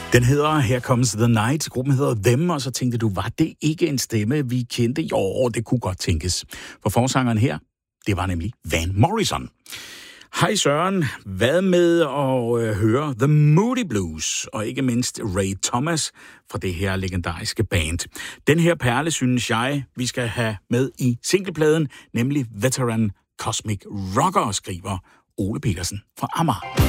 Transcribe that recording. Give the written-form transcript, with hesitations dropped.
Den hedder Here Comes the Night. Gruppen hedder Them, og så tænkte du, var det ikke en stemme, vi kendte? Jo, det kunne godt tænkes. For forsangeren her, det var nemlig Van Morrison. Hej Søren, hvad med at høre The Moody Blues, og ikke mindst Ray Thomas fra det her legendariske band. Den her perle, synes jeg, vi skal have med i singlepladen, nemlig Veteran Cosmic Rocker, skriver Ole Petersen fra Amager.